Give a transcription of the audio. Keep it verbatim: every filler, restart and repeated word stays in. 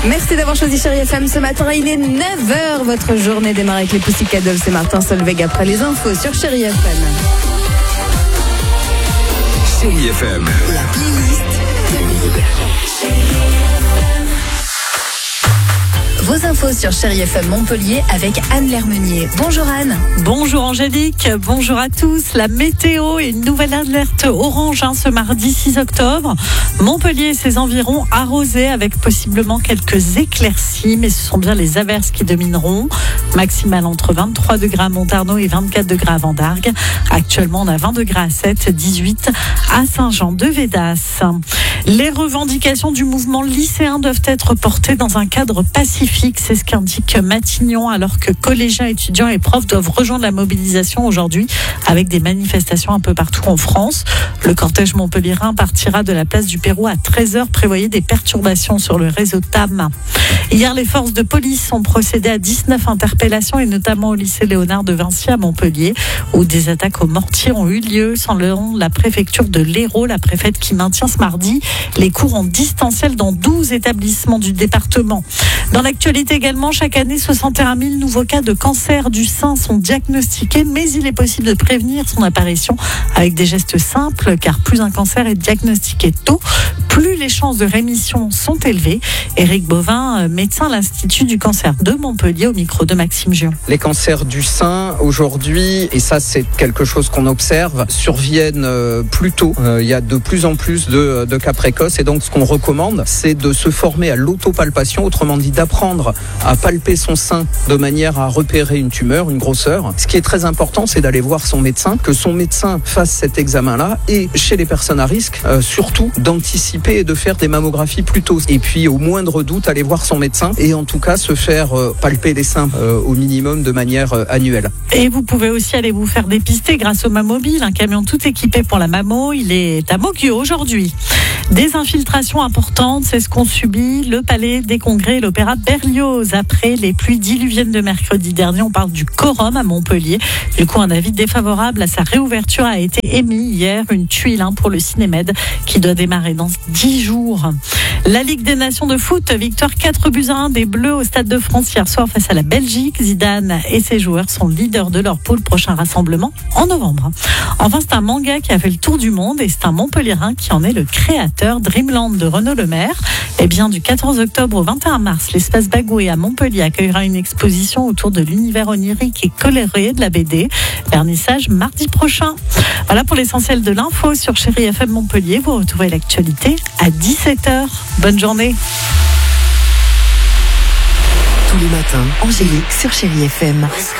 Merci d'avoir choisi Chérie F M ce matin. Il est neuf heures. Votre journée démarre avec les Pussycat Dolls et Martin Solveig après les infos sur Chérie F M. Chérie F M. La playlist Vos infos sur Chérie F M Montpellier avec Anne Lermenier. Bonjour Anne. Bonjour Angélique, bonjour à tous. La météo et une nouvelle alerte orange hein, ce mardi six octobre. Montpellier et ses environs arrosés avec possiblement quelques éclaircies, mais ce sont bien les averses qui domineront. Maximal entre vingt-trois degrés à Montarnot et vingt-quatre degrés à Vendargues. Actuellement, on a vingt degrés à Sète, dix-huit à Saint-Jean-de-Védas. Les revendications du mouvement lycéen doivent être portées dans un cadre pacifique. C'est ce qu'indique Matignon, alors que collégiens, étudiants et profs doivent rejoindre la mobilisation aujourd'hui avec des manifestations un peu partout en France. Le cortège montpelliérain partira de la place du Pérou à treize heures. Prévoyez des perturbations sur le réseau T A M. Hier, les forces de police ont procédé à dix-neuf interpellations et notamment au lycée Léonard de Vinci à Montpellier, où des attaques au mortier ont eu lieu selon la préfecture de l'Hérault, la préfète qui maintient ce mardi les cours en distanciel dans douze établissements du département. Dans l'actualité également, chaque année, soixante et un mille nouveaux cas de cancer du sein sont diagnostiqués, mais il est possible de prévenir son apparition avec des gestes simples, car plus un cancer est diagnostiqué tôt, plus les chances de rémission sont élevées. Éric Bovin, médecin à l'Institut du cancer de Montpellier, au micro de Maxime Gion. Les cancers du sein, aujourd'hui, et ça c'est quelque chose qu'on observe, surviennent plus tôt. Euh, il y a de plus en plus de, de cas précoces, et donc ce qu'on recommande, c'est de se former à l'autopalpation, autrement dit d'apprendre à palper son sein de manière à repérer une tumeur, une grosseur. Ce qui est très important, c'est d'aller voir son médecin, que son médecin fasse cet examen-là, et chez les personnes à risque, euh, surtout d'anticiper et de faire des mammographies plus tôt. Et puis au moindre doute, aller voir son médecin et en tout cas se faire euh, palper les seins euh, au minimum de manière euh, annuelle. Et vous pouvez aussi aller vous faire dépister grâce au Mammobile, un camion tout équipé pour la mammo. Il est à Moguio aujourd'hui. Des infiltrations importantes, c'est ce qu'ont subi le Palais des Congrès et l'Opéra Berlioz après les pluies diluviennes de mercredi dernier. On parle du quorum à Montpellier. Du coup, un avis défavorable à sa réouverture a été émis hier. Une tuile hein, pour le Cinémed qui doit démarrer dans dix jours. La Ligue des Nations de foot, victoire quatre buts à un des Bleus au Stade de France hier soir face à la Belgique. Zidane et ses joueurs sont leaders de leur poule. Prochain rassemblement en novembre. Enfin, c'est un manga qui a fait le tour du monde et c'est un Montpelliérain qui en est le créateur. Dreamland de Renaud Lemaire. Et bien, du quatorze octobre au vingt et un mars, l'espace Bagoué à Montpellier accueillera une exposition autour de l'univers onirique et coloré de la B D. Vernissage mardi prochain. Voilà pour l'essentiel de l'info sur Chérie F M Montpellier. Vous retrouvez l'actualité à dix-sept heures. Bonne journée. Tous les matins, Angélique sur Chérie F M.